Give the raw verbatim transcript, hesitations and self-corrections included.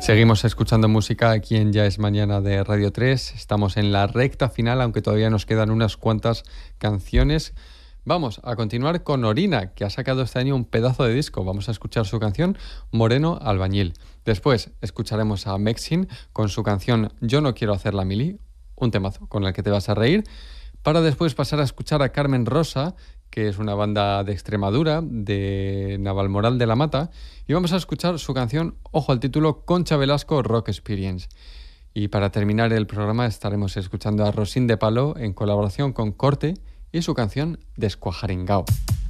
Seguimos escuchando música aquí en Ya es Mañana de Radio tres. Estamos en la recta final, aunque todavía nos quedan unas cuantas canciones. Vamos a continuar con Orina, que ha sacado este año un pedazo de disco. Vamos a escuchar su canción Moreno Albañil. Después escucharemos a Mexin con su canción Yo no quiero hacer la mili, un temazo con el que te vas a reír, para después pasar a escuchar a Carmen Rosa, que es una banda de Extremadura, de Navalmoral de la Mata, y vamos a escuchar su canción, ojo al título, Concha Velasco Rock Experience. Y para terminar el programa estaremos escuchando a Rosín de Palo en colaboración con Corte y su canción Descuajaringao.